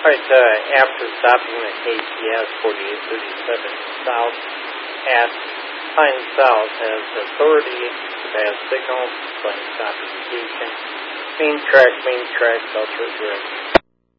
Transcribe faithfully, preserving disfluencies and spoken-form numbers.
Right, uh, after stopping the K P S forty-eight thirty-seven South at Pine South has authority to pass signal, displaying stop indication. Main track, main track, Belcher direct